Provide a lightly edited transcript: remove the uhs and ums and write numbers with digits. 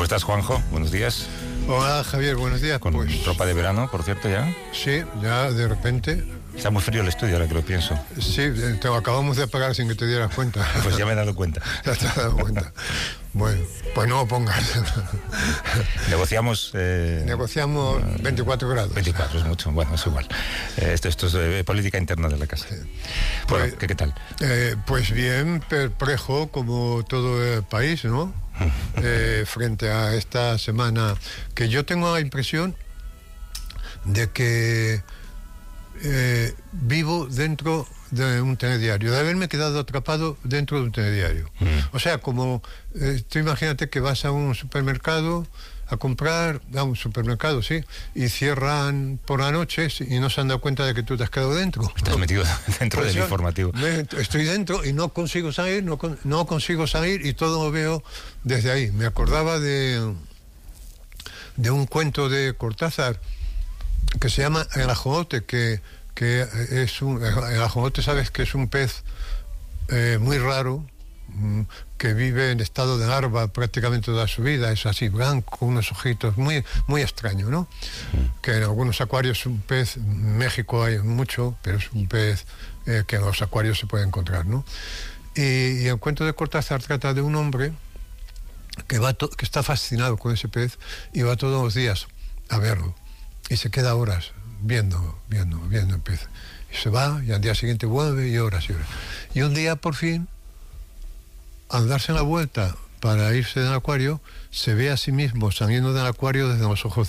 estás, Juanjo? Buenos días. Hola, Javier, buenos días. Con ropa de verano, por cierto, ya. Sí, ya de repente. Está muy frío el estudio, ahora que lo pienso. Sí, te lo acabamos de apagar sin que te dieras cuenta. Pues ya me he dado cuenta. Ya te has dado cuenta. Bueno, pues no lo pongas. Negociamos... Negociamos 24 grados. 24 es mucho, bueno, es igual. Esto es política interna de la casa. Sí. Bueno, Pues, ¿qué tal? Pues bien, perplejo como todo el país, ¿no? Frente a esta semana, que yo tengo la impresión de que vivo dentro de un telediario, de haberme quedado atrapado dentro de un telediario. O sea, como tú imagínate que vas a un supermercado a comprar, a un supermercado, sí, y cierran por la noche y no se han dado cuenta de que tú te has quedado dentro. Estás metido dentro del informativo. Estoy dentro y no consigo salir, no consigo salir y todo lo veo desde ahí. Me acordaba de un cuento de Cortázar que se llama El ajolote, que es el ajolote, sabes que es un pez muy raro, que vive en estado de larva prácticamente toda su vida, es así blanco, unos ojitos, muy, muy extraño, ¿no? Que en algunos acuarios es un pez, en México hay mucho, pero es un pez que en los acuarios se puede encontrar, ¿no? Y el cuento de Cortázar trata de un hombre que está fascinado con ese pez y va todos los días a verlo y se queda horas viendo el pez, y se va y al día siguiente vuelve y horas y horas, y un día por fin, al darse la vuelta para irse del acuario, se ve a sí mismo saliendo del acuario desde los ojos